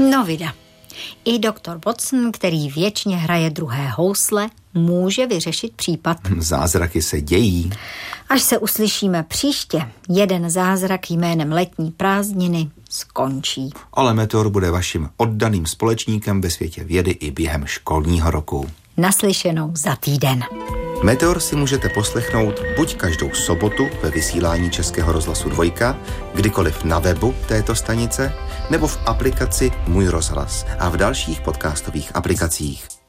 No vida. I doktor Watson, který věčně hraje druhé housle, může vyřešit případ. Zázraky se dějí. Až se uslyšíme příště, jeden zázrak jménem letní prázdniny skončí. Ale Meteor bude vaším oddaným společníkem ve světě vědy i během školního roku. Naslyšenou za týden. Meteor si můžete poslechnout buď každou sobotu ve vysílání Českého rozhlasu 2, kdykoliv na webu této stanice, nebo v aplikaci Můj rozhlas a v dalších podcastových aplikacích.